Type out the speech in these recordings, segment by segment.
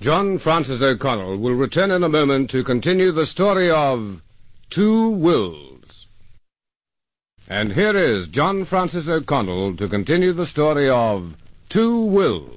John Francis O'Connell will return in a moment to continue the story of Two Wills. And here is John Francis O'Connell to continue the story of Two Wills.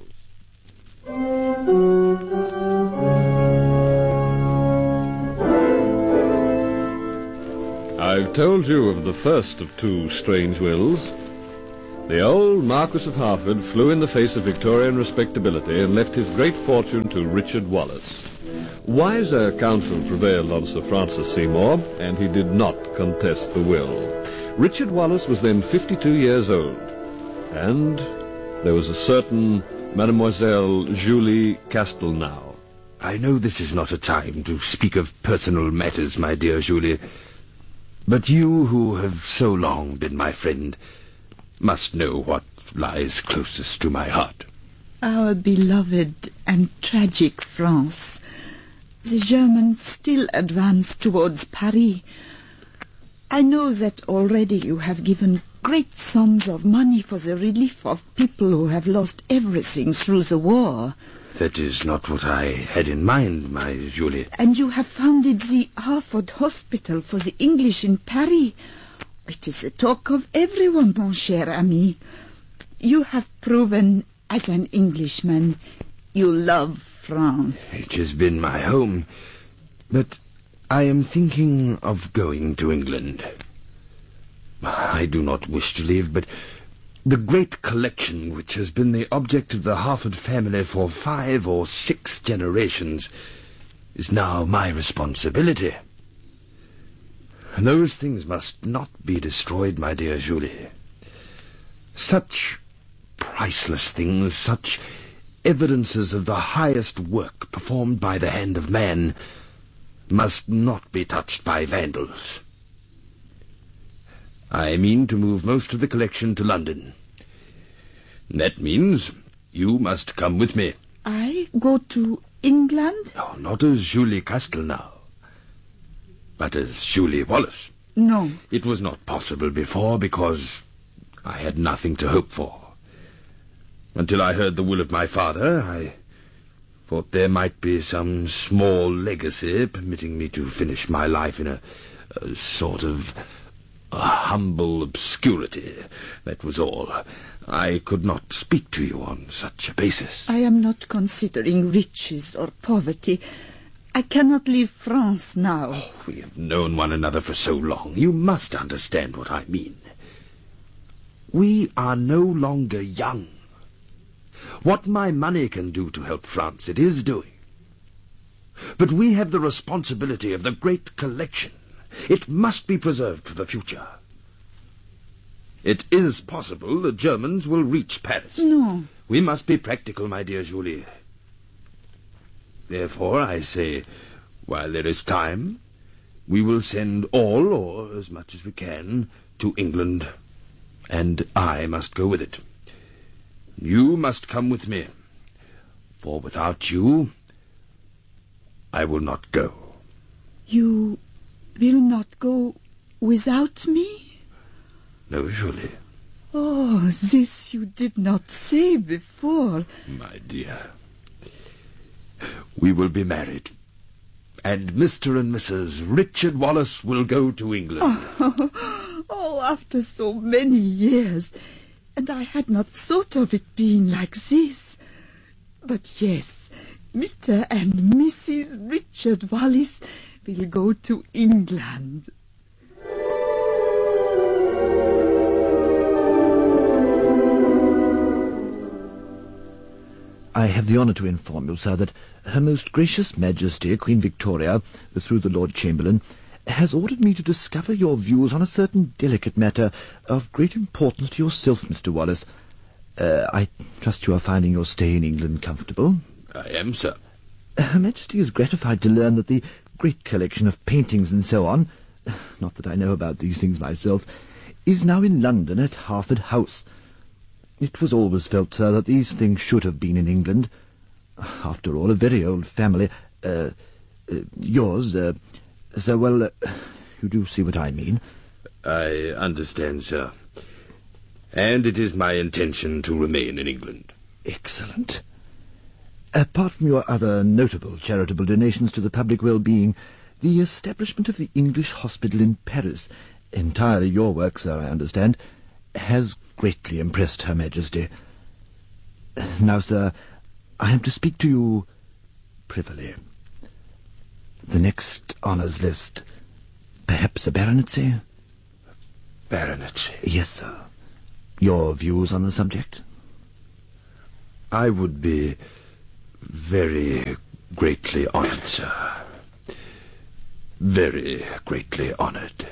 I've told you of the first of two strange wills. The old Marquis of Harford flew in the face of Victorian respectability and left his great fortune to Richard Wallace. Wiser counsel prevailed on Sir Francis Seymour, and he did not contest the will. Richard Wallace was then 52 years old, and there was a certain Mademoiselle Julie Castelnau. I know this is not a time to speak of personal matters, my dear Julie, but you who have so long been my friend must know what lies closest to my heart. Our beloved and tragic France. The Germans still advance towards Paris. I know that already you have given great sums of money for the relief of people who have lost everything through the war. That is not what I had in mind, my Julie. And you have founded the Harford Hospital for the English in Paris. It is the talk of everyone, mon cher ami. You have proven, as an Englishman, you love France. It has been my home, but I am thinking of going to England. I do not wish to leave, but the great collection which has been the object of the Harford family for 5 or 6 generations is now my responsibility. Those things must not be destroyed, my dear Julie. Such priceless things, such evidences of the highest work performed by the hand of man, must not be touched by vandals. I mean to move most of the collection to London. That means you must come with me. I go to England? No, not as Julie Castelnau, but as Julie Wallace. No. It was not possible before because I had nothing to hope for. Until I heard the will of my father, I thought there might be some small legacy permitting me to finish my life in a sort of humble obscurity. That was all. I could not speak to you on such a basis. I am not considering riches or poverty. I cannot leave France now. Oh, we have known one another for so long. You must understand what I mean. We are no longer young. What my money can do to help France, it is doing. But we have the responsibility of the great collection. It must be preserved for the future. It is possible the Germans will reach Paris. No. We must be practical, my dear Julie. Therefore, I say, while there is time, we will send all, or as much as we can, to England, and I must go with it. You must come with me, for without you, I will not go. You will not go without me? No, Julie. Oh, this you did not say before. My dear, we will be married, and Mr. and Mrs. Richard Wallace will go to England. Oh, after so many years, and I had not thought of it being like this. But yes, Mr. and Mrs. Richard Wallace will go to England. I have the honour to inform you, sir, that Her Most Gracious Majesty, Queen Victoria, through the Lord Chamberlain, has ordered me to discover your views on a certain delicate matter of great importance to yourself, Mr. Wallace. I trust you are finding your stay in England comfortable? I am, sir. Her Majesty is gratified to learn that the great collection of paintings and so on, not that I know about these things myself, is now in London at Harford House. It was always felt, sir, that these things should have been in England. After all, a very old family, yours, sir, well, you do see what I mean. I understand, sir. And it is my intention to remain in England. Excellent. Apart from your other notable charitable donations to the public well-being, the establishment of the English hospital in Paris, entirely your work, sir, I understand, has greatly impressed Her Majesty. Now, sir, I am to speak to you privily. The next honours list, perhaps a baronetcy? Baronetcy? Yes, sir. Your views on the subject? I would be very greatly honoured, sir. Very greatly honoured.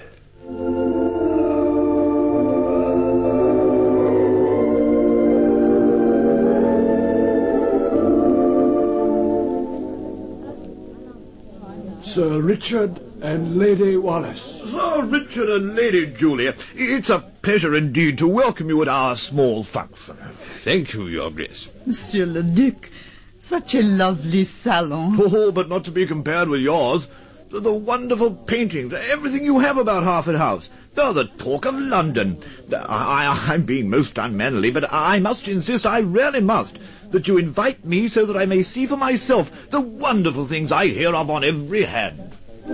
Sir Richard and Lady Wallace. Sir Richard and Lady Julia, it's a pleasure indeed to welcome you at our small function. Thank you, Your Grace. Monsieur le Duc, such a lovely salon. Oh, but not to be compared with yours. The wonderful paintings, everything you have about Harford House. Oh, the talk of London. I'm being most unmannerly, but I must insist, I really must, that you invite me so that I may see for myself the wonderful things I hear of on every hand.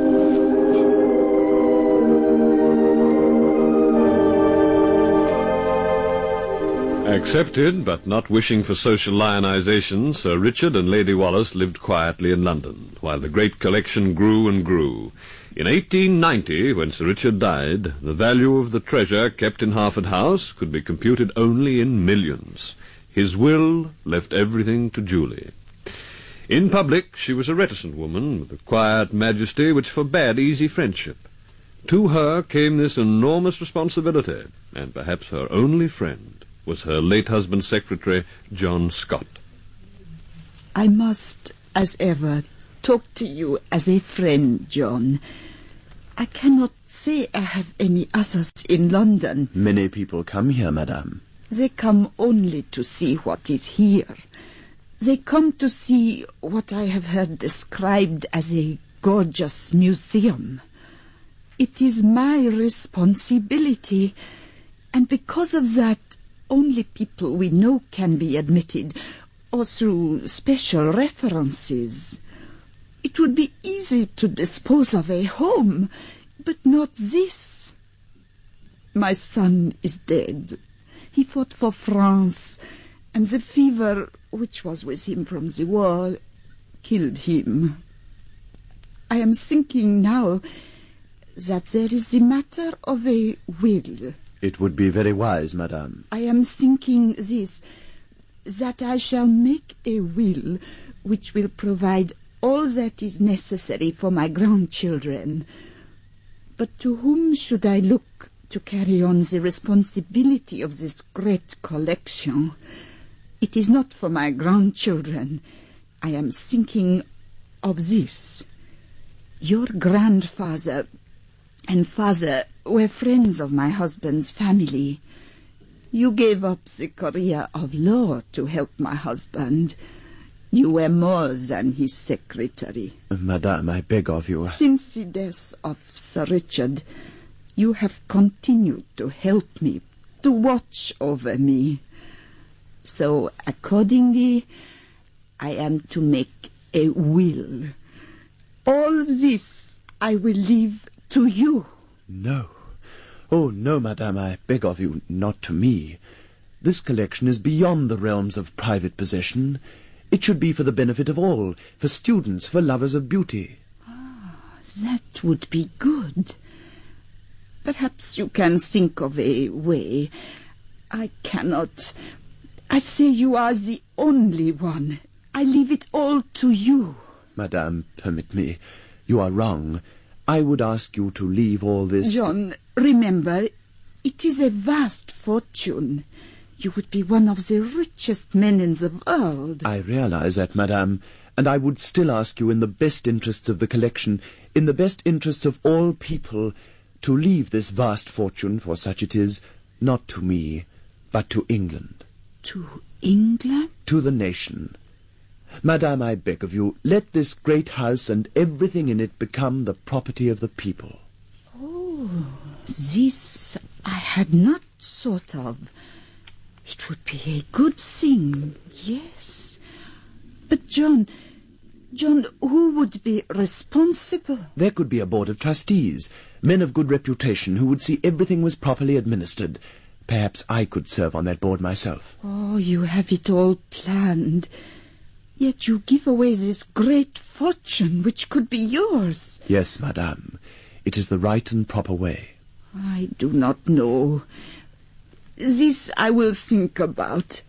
Accepted, but not wishing for social lionization, Sir Richard and Lady Wallace lived quietly in London, while the great collection grew and grew. In 1890, when Sir Richard died, the value of the treasure kept in Harford House could be computed only in millions. His will left everything to Julie. In public, she was a reticent woman, with a quiet majesty which forbade easy friendship. To her came this enormous responsibility, and perhaps her only friend was her late husband's secretary, John Scott. I must, as ever, talk to you as a friend, John. I cannot say I have any others in London. Many people come here, madame. They come only to see what is here. They come to see what I have heard described as a gorgeous museum. It is my responsibility, and because of that, only people we know can be admitted, or through special references. It would be easy to dispose of a home, but not this. My son is dead. He fought for France, and the fever, which was with him from the war, killed him. I am thinking now that there is the matter of a will. It would be very wise, madame. I am thinking this, that I shall make a will which will provide all that is necessary for my grandchildren. But to whom should I look to carry on the responsibility of this great collection? It is not for my grandchildren. I am thinking of this. Your grandfather and father were friends of my husband's family. You gave up the career of law to help my husband. You were more than his secretary. Madame, I beg of you. Since the death of Sir Richard, you have continued to help me, to watch over me. So, accordingly, I am to make a will. All this I will leave to you. No. Oh, no, madame, I beg of you, not to me. This collection is beyond the realms of private possession. It should be for the benefit of all, for students, for lovers of beauty. That would be good. Perhaps you can think of a way. I cannot. I say you are the only one. I leave it all to you. Madame, permit me. You are wrong. I would ask you to leave all this... John, remember, it is a vast fortune. You would be one of the richest men in the world. I realize that, madame, and I would still ask you in the best interests of the collection, in the best interests of all people, to leave this vast fortune, for such it is, not to me, but to England. To England? To the nation. Madame, I beg of you, let this great house and everything in it become the property of the people. Oh, this I had not thought of. It would be a good thing, yes. But John, who would be responsible? There could be a board of trustees, men of good reputation who would see everything was properly administered. Perhaps I could serve on that board myself. Oh, you have it all planned. Yet you give away this great fortune which could be yours. Yes, madame. It is the right and proper way. I do not know. This I will think about.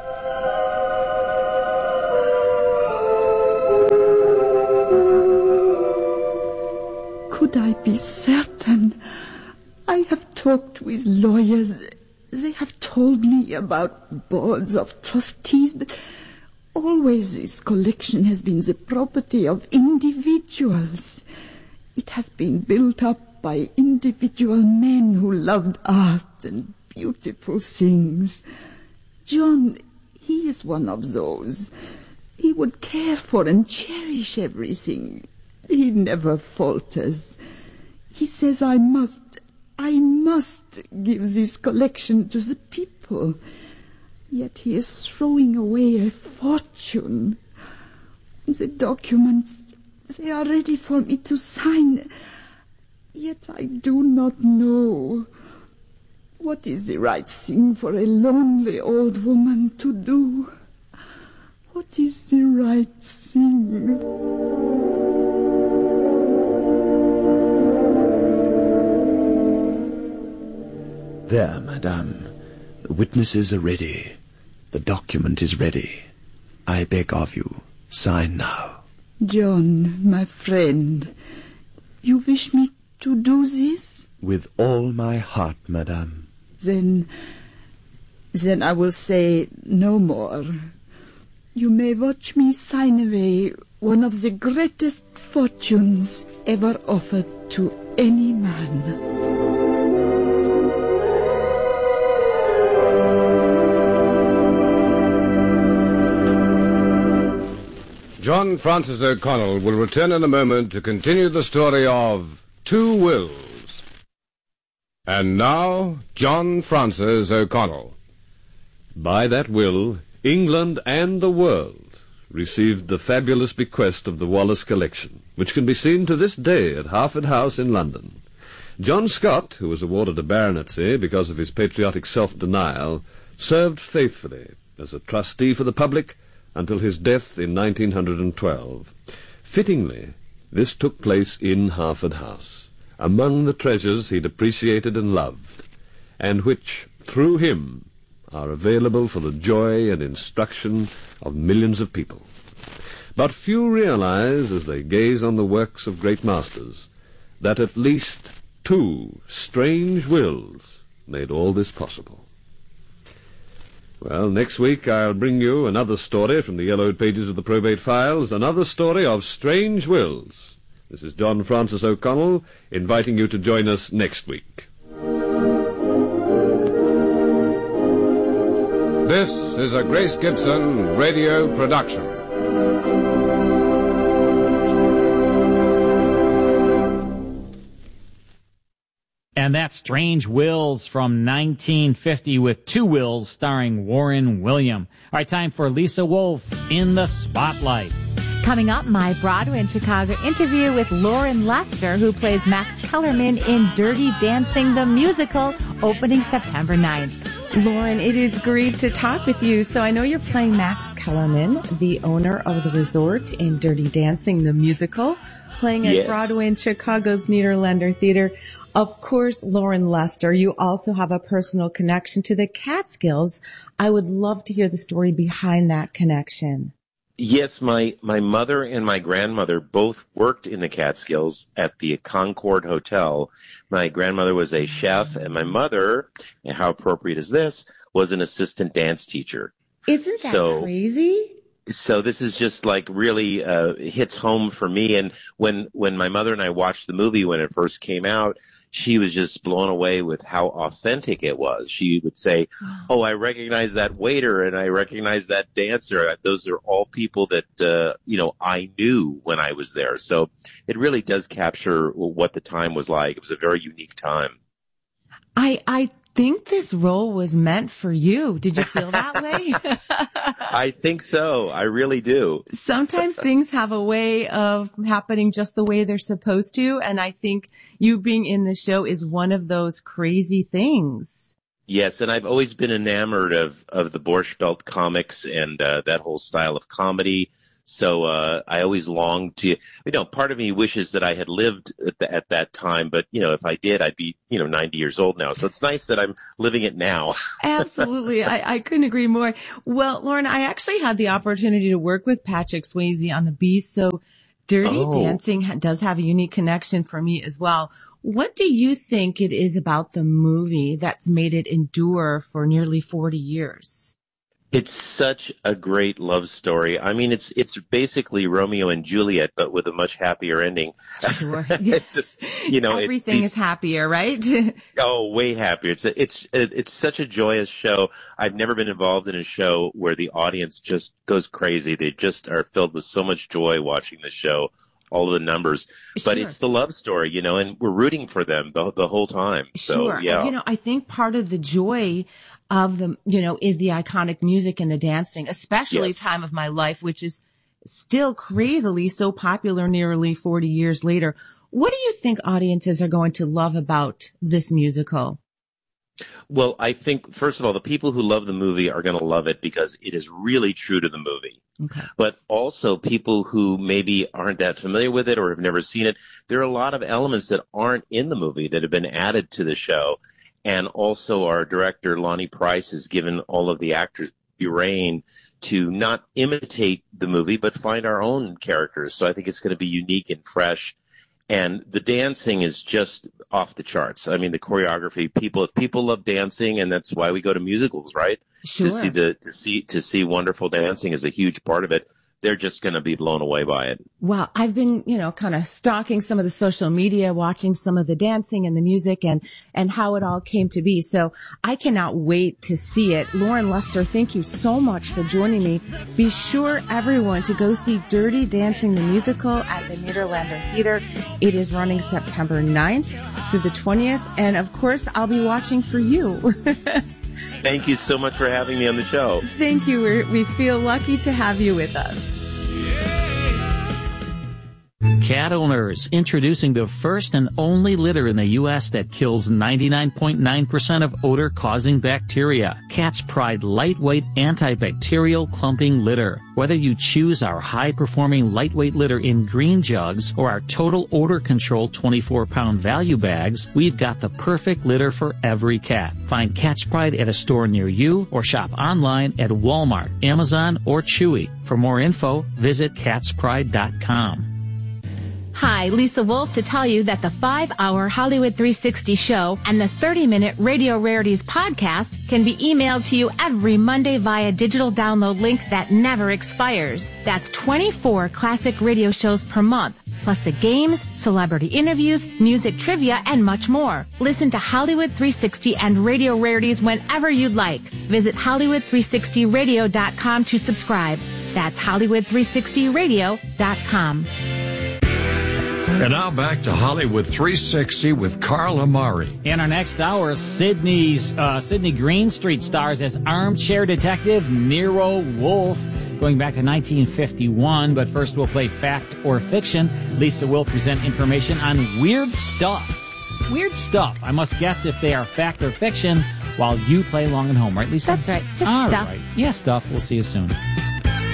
Could I be certain? I have talked with lawyers. They have told me about boards of trustees, but always this collection has been the property of individuals. It has been built up by individual men who loved art and beautiful things. John, he is one of those. He would care for and cherish everything. He never falters. He says I must give this collection to the people. Yet he is throwing away a fortune. The documents, they are ready for me to sign. Yet I do not know. What is the right thing for a lonely old woman to do? What is the right thing? There, madame. The witnesses are ready. The document is ready. I beg of you, sign now. John, my friend, you wish me to do this? With all my heart, madame. Then I will say no more. You may watch me sign away one of the greatest fortunes ever offered to any man. John Francis O'Connell will return in a moment to continue the story of Two Wills. And now, John Francis O'Connell. By that will, England and the world received the fabulous bequest of the Wallace collection, which can be seen to this day at Harford House in London. John Scott, who was awarded a baronetcy because of his patriotic self-denial, served faithfully as a trustee for the public until his death in 1912. Fittingly, this took place in Harford House, among the treasures he'd appreciated and loved, and which, through him, are available for the joy and instruction of millions of people. But few realize, as they gaze on the works of great masters, that at least two strange wills made all this possible. Well, next week I'll bring you another story from the yellowed pages of the probate files, another story of strange wills. This is John Francis O'Connell, inviting you to join us next week. This is a Grace Gibson radio production. And that's Strange Wills from 1950 with Two Wills starring Warren William. All right, time for Lisa Wolf in the Spotlight. Coming up, my Broadway in Chicago interview with Lauren Lester, who plays Max Kellerman in Dirty Dancing the Musical, opening September 9th. Lauren, it is great to talk with you. So I know you're playing Max Kellerman, the owner of the resort in Dirty Dancing the Musical, playing at Broadway in Chicago's Niederlander Theater. Of course, Lauren Lester, you also have a personal connection to the Catskills. I would love to hear the story behind that connection. Yes, my mother and my grandmother both worked in the Catskills at the Concord Hotel. My grandmother was a chef, and my mother, and how appropriate is this, was an assistant dance teacher. Isn't that crazy? So this is just like really hits home for me. And when my mother and I watched the movie when it first came out, she was just blown away with how authentic it was. She would say, "Oh, I recognize that waiter and I recognize that dancer. Those are all people that, I knew when I was there." So it really does capture what the time was like. It was a very unique time. I think this role was meant for you. Did you feel that way? I think so. I really do. Sometimes things have a way of happening just the way they're supposed to. And I think you being in the show is one of those crazy things. Yes, and I've always been enamored of the Borscht Belt comics and that whole style of comedy. So I always longed to, part of me wishes that I had lived at that time. But, if I did, I'd be, 90 years old now. So it's nice that I'm living it now. Absolutely. I couldn't agree more. Well, Lauren, I actually had the opportunity to work with Patrick Swayze on The Beast. So Dirty Dancing does have a unique connection for me as well. What do you think it is about the movie that's made it endure for nearly 40 years? It's such a great love story. I mean, it's basically Romeo and Juliet, but with a much happier ending. Sure. It's just, everything is happier, right? Oh, way happier. It's such a joyous show. I've never been involved in a show where the audience just goes crazy. They just are filled with so much joy watching the show. All of the numbers, but it's the love story, and we're rooting for them the whole time. So, sure. Yeah. And, I think part of the joy of the, is the iconic music and the dancing, especially Time of My Life, which is still crazily so popular nearly 40 years later. What do you think audiences are going to love about this musical? Well, I think, first of all, the people who love the movie are going to love it because it is really true to the movie. Okay. But also people who maybe aren't that familiar with it or have never seen it, there are a lot of elements that aren't in the movie that have been added to the show. And also our director, Lonnie Price, has given all of the actors free rein to not imitate the movie, but find our own characters. So I think it's going to be unique and fresh. And the dancing is just off the charts. I mean, the choreography, if people love dancing, and that's why we go to musicals, right? Sure. To see wonderful dancing is a huge part of it. They're just going to be blown away by it. Wow. I've been, kind of stalking some of the social media, watching some of the dancing and the music and how it all came to be. So I cannot wait to see it. Lauren Lester, thank you so much for joining me. Be sure, everyone, to go see Dirty Dancing the Musical at the Nederlander Theater. It is running September 9th through the 20th. And of course, I'll be watching for you. Thank you so much for having me on the show. Thank you. We feel lucky to have you with us. Cat owners, introducing the first and only litter in the U.S. that kills 99.9% of odor-causing bacteria. Cat's Pride Lightweight Antibacterial Clumping Litter. Whether you choose our high-performing lightweight litter in green jugs or our Total Odor Control 24-pound value bags, we've got the perfect litter for every cat. Find Cat's Pride at a store near you or shop online at Walmart, Amazon, or Chewy. For more info, visit catspride.com. Hi, Lisa Wolf to tell you that the 5-hour Hollywood 360 show and the 30-minute Radio Rarities podcast can be emailed to you every Monday via digital download link that never expires. That's 24 classic radio shows per month, plus the games, celebrity interviews, music trivia, and much more. Listen to Hollywood 360 and Radio Rarities whenever you'd like. Visit Hollywood360radio.com to subscribe. That's Hollywood360radio.com. And now back to Hollywood 360 with Carl Amari. In our next hour, Sydney Greenstreet stars as armchair detective Nero Wolfe, going back to 1951. But first, we'll play Fact or Fiction. Lisa will present information on weird stuff. Weird stuff. I must guess if they are fact or fiction while you play along at home, right, Lisa? That's right. Just All stuff. right. Yeah, stuff. We'll see you soon.